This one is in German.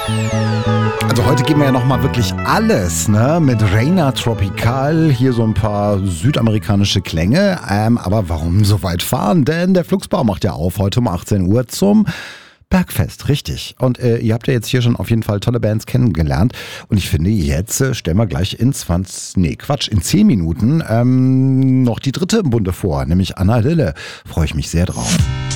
Also heute geben wir ja nochmal wirklich alles, ne? Mit Reina Tropical, hier so ein paar südamerikanische Klänge. Aber warum so weit fahren? Denn der Flugsbau macht ja auf heute um 18 Uhr zum Bergfest, richtig. Und ihr habt ja jetzt hier schon auf jeden Fall tolle Bands kennengelernt. Und ich finde, jetzt stellen wir gleich in 10 Minuten noch die dritte im Bunde vor, nämlich Anna Lille. Freue ich mich sehr drauf.